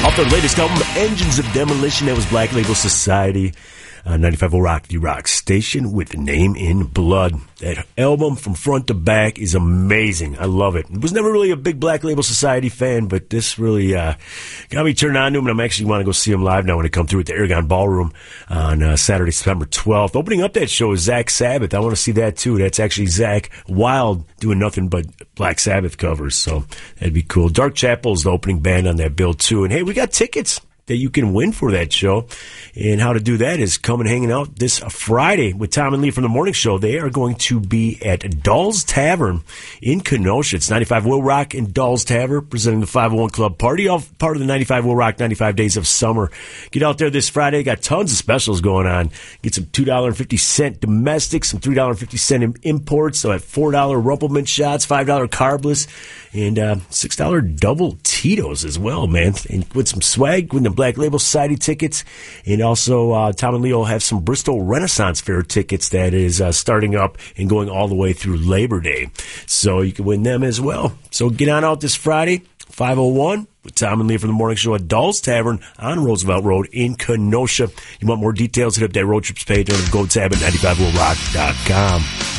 Off their latest album, Engines of Demolition, that was Black Label Society. 95.0 Rock, the rock station with the name in blood. That album from front to back is amazing. I love it. I was never really a big Black Label Society fan, but this really got me turned on to them, and I'm actually want to go see them live now when they come through at the Aragon Ballroom on Saturday, September 12th. Opening up that show is Zach Sabbath. I want to see that too. That's actually Zach Wild doing nothing but Black Sabbath covers, so that'd be cool. Dark Chapel is the opening band on that bill too. And hey, we got tickets that you can win for that show. And how to do that is come and hanging out this Friday with Tom and Lee from the Morning Show. They are going to be at Doll's Tavern in Kenosha. It's 95 Will Rock and Doll's Tavern, presenting the 501 Club Party, all part of the 95 Will Rock 95 Days of Summer. Get out there this Friday. Got tons of specials going on. Get some $2.50 domestic, some $3.50 imports. So at $4 Rumpelman shots, $5 carbless, and $6 double Tito's as well, man. And with some swag, with the Black Label Society tickets. And also, Tom and Leo will have some Bristol Renaissance Fair tickets that is starting up and going all the way through Labor Day. So you can win them as well. So get on out this Friday, 501, with Tom and Lee from the Morning Show at Doll's Tavern on Roosevelt Road in Kenosha. You want more details, hit up that road trips page on the Go tab at 95willrock.com.